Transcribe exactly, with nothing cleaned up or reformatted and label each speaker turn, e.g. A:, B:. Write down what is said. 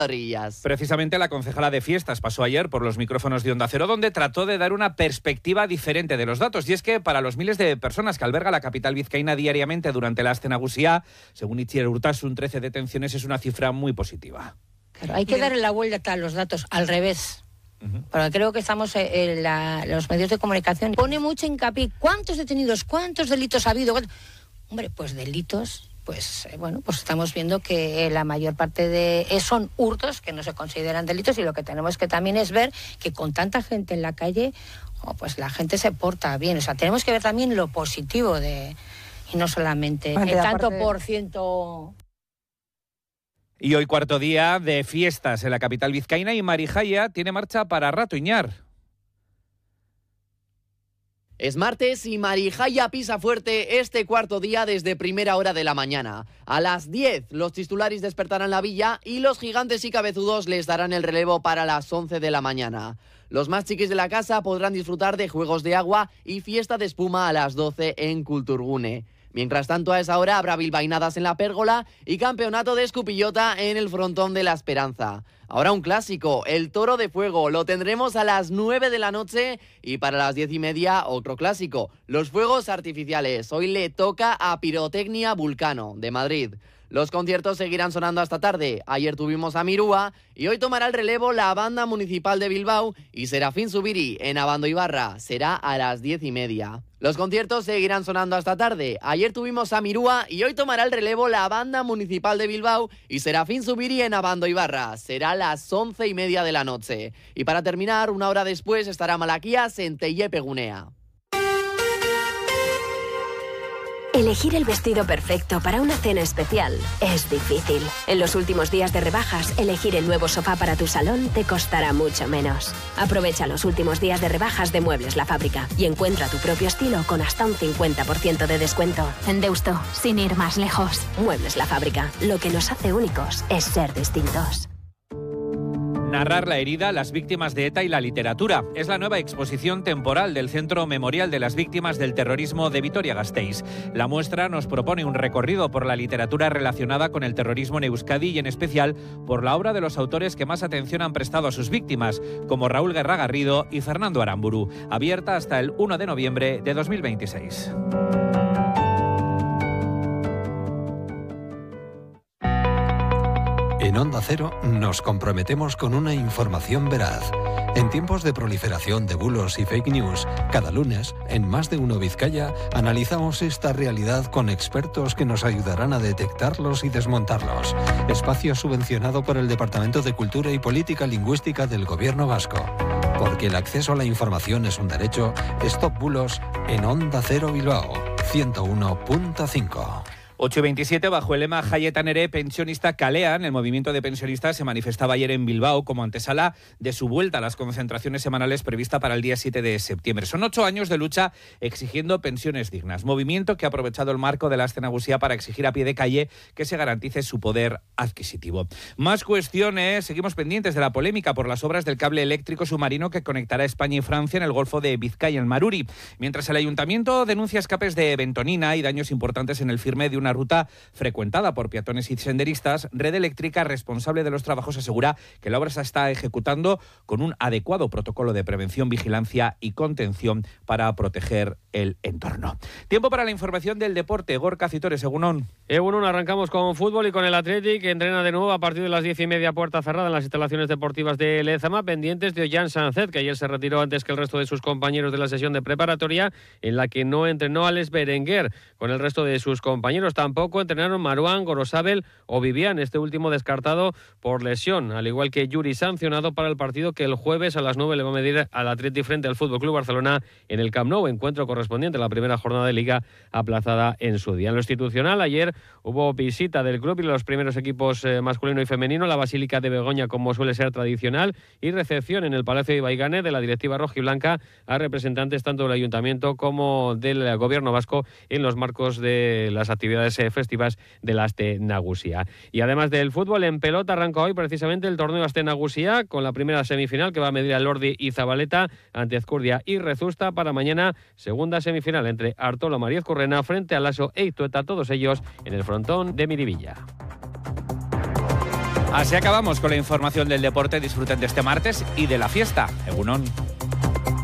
A: Precisamente la concejala de fiestas pasó ayer por los micrófonos de Onda Cero, donde trató de dar una perspectiva diferente de los datos. Y es que para los miles de personas que alberga la capital vizcaína diariamente durante la Aste Nagusia, según Itziar Urtasun, trece detenciones es una cifra muy positiva.
B: Claro, hay que darle la vuelta a los datos al revés. Uh-huh. Porque creo que estamos en la, los medios de comunicación. Pone mucho hincapié. ¿Cuántos detenidos? ¿Cuántos delitos ha habido? Hombre, pues delitos... Pues eh, bueno, pues estamos viendo que la mayor parte de eh, son hurtos que no se consideran delitos, y lo que tenemos que también es ver que con tanta gente en la calle, oh, pues la gente se porta bien. O sea, tenemos que ver también lo positivo de y no solamente el tanto por ciento.
A: Y hoy cuarto día de fiestas en la capital vizcaína y Marijaya tiene marcha para rato, Iñar.
C: Es martes y Marijaya pisa fuerte este cuarto día desde primera hora de la mañana. A las diez los titulares despertarán la villa y los gigantes y cabezudos les darán el relevo para las once de la mañana. Los más chiquis de la casa podrán disfrutar de juegos de agua y fiesta de espuma a las doce en Kulturgune. Mientras tanto, a esa hora habrá bilbainadas en la pérgola y campeonato de escupillota en el frontón de la Esperanza. Ahora un clásico, el Toro de Fuego, lo tendremos a las nueve de la noche, y para las diez y media otro clásico, los fuegos artificiales. Hoy le toca a Pirotecnia Vulcano, de Madrid. Los conciertos seguirán sonando hasta tarde. Ayer tuvimos a Mirúa y hoy tomará el relevo la Banda Municipal de Bilbao y Serafín Zubiri en Abandoibarra. Será a las diez y media. Los conciertos seguirán sonando hasta tarde. Ayer tuvimos a Mirúa y hoy tomará el relevo la Banda Municipal de Bilbao y Serafín Zubiri en Abandoibarra. Será a las once y media de la noche. Y para terminar, una hora después estará Malaquías en Teiepegunea.
D: Elegir el vestido perfecto para una cena especial es difícil. En los últimos días de rebajas, elegir el nuevo sofá para tu salón te costará mucho menos. Aprovecha los últimos días de rebajas de Muebles La Fábrica y encuentra tu propio estilo con hasta un cincuenta por ciento de descuento.
E: En Deusto, sin ir más lejos.
D: Muebles La Fábrica. Lo que nos hace únicos es ser distintos.
A: Narrar la herida, las víctimas de ETA y la literatura. Es la nueva exposición temporal del Centro Memorial de las Víctimas del Terrorismo de Vitoria-Gasteiz. La muestra nos propone un recorrido por la literatura relacionada con el terrorismo en Euskadi y en especial por la obra de los autores que más atención han prestado a sus víctimas, como Raúl Guerra Garrido y Fernando Aramburu. Abierta hasta el uno de noviembre de dos mil veintiséis.
F: En Onda Cero nos comprometemos con una información veraz. En tiempos de proliferación de bulos y fake news, cada lunes, en Más de Uno Vizcaya, analizamos esta realidad con expertos que nos ayudarán a detectarlos y desmontarlos. Espacio subvencionado por el Departamento de Cultura y Política Lingüística del Gobierno Vasco. Porque el acceso a la información es un derecho, Stop Bulos en Onda Cero Bilbao, ciento uno punto cinco.
A: ocho y veintisiete, bajo el lema Jaietan ere pensionista kalean, el movimiento de pensionistas se manifestaba ayer en Bilbao como antesala de su vuelta a las concentraciones semanales prevista para el día siete de septiembre. Son ocho años de lucha exigiendo pensiones dignas. Movimiento que ha aprovechado el marco de la Aste Nagusia para exigir a pie de calle que se garantice su poder adquisitivo. Más cuestiones. Seguimos pendientes de la polémica por las obras del cable eléctrico submarino que conectará España y Francia en el Golfo de Vizcaya, en Maruri. Mientras el Ayuntamiento denuncia escapes de bentonina y daños importantes en el firme de una ruta frecuentada por peatones y senderistas, Red Eléctrica, responsable de los trabajos, asegura que la obra se está ejecutando con un adecuado protocolo de prevención, vigilancia y contención para proteger el entorno. Tiempo para la información del deporte. Gorka Citores, Egunon.
G: Egunon, arrancamos con fútbol y con el Athletic, que entrena de nuevo a partir de las diez y media, puerta cerrada en las instalaciones deportivas de Lezama, pendientes de Ollán Sánchez, que ayer se retiró antes que el resto de sus compañeros de la sesión de preparatoria, en la que no entrenó Alex Berenguer. Con el resto de sus compañeros tampoco entrenaron Maruán, Gorosabel o Vivian, este último descartado por lesión, al igual que Yuri, sancionado para el partido que el jueves a las nueve le va a medir al Athletic frente al F C Barcelona en el Camp Nou, encuentro correspondiente a la primera jornada de Liga aplazada en su día. En lo institucional, ayer hubo visita del club y los primeros equipos eh, masculino y femenino, la Basílica de Begoña, como suele ser tradicional, y recepción en el Palacio de Ibaigane de la directiva rojiblanca a representantes tanto del Ayuntamiento como del Gobierno vasco en los marcos de las actividades eh, festivas de la Aste Nagusia. Y además del fútbol, en pelota arranca hoy precisamente el torneo Aste Nagusia con la primera semifinal que va a medir a Lordi y Zabaleta ante Ezcurdia y Rezusta. Para mañana, segunda semifinal entre Artolo Mariez Currena frente a Lasso e Itueta, todos ellos en el frontón de Miribilla.
A: Así acabamos con la información del deporte. Disfruten de este martes y de la fiesta. Egunon.